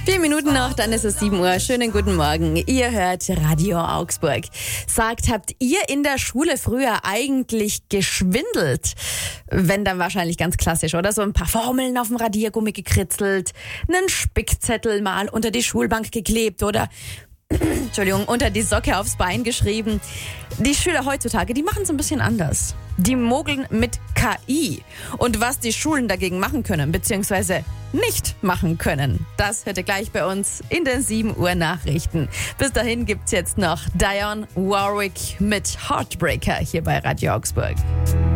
4 Minuten noch, dann ist es 7 Uhr. Schönen guten Morgen. Ihr hört Radio Augsburg. Sagt, habt ihr in der Schule früher eigentlich geschwindelt? Wenn, dann wahrscheinlich ganz klassisch, oder? So ein paar Formeln auf dem Radiergummi gekritzelt, einen Spickzettel mal unter die Schulbank geklebt oder unter die Socke aufs Bein geschrieben. Die Schüler heutzutage, die machen es ein bisschen anders. Die mogeln mit KI. Und was die Schulen dagegen machen können, beziehungsweise nicht machen können, das hört ihr gleich bei uns in den 7 Uhr Nachrichten. Bis dahin gibt's jetzt noch Dionne Warwick mit Heartbreaker hier bei Radio Augsburg.